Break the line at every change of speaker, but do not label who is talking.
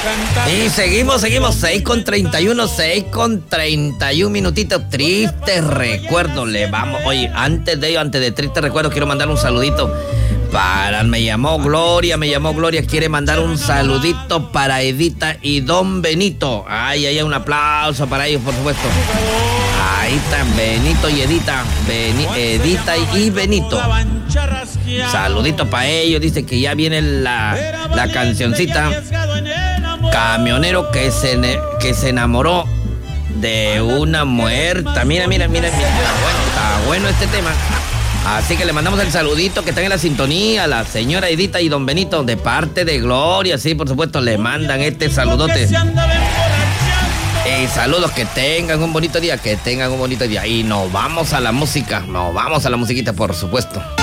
Y seguimos, 6:31 minutitos. Triste recuerdo, le vamos. Oye, antes de triste recuerdo, quiero mandar un saludito me llamó Gloria, quiere mandar un saludito para Edita y Don Benito. Ay, un aplauso para ellos, por supuesto. Ahí están, Benito y Edita, Edita y Benito. Saludito para ellos, dice que ya viene la cancioncita. Camionero que se enamoró de una muerta. Mira. Está bueno este tema. Así que le mandamos el saludito que están en la sintonía a la señora Edita y Don Benito de parte de Gloria. Sí, por supuesto, le mandan este saludote. Saludos, que tengan un bonito día, Y nos vamos a la música, por supuesto.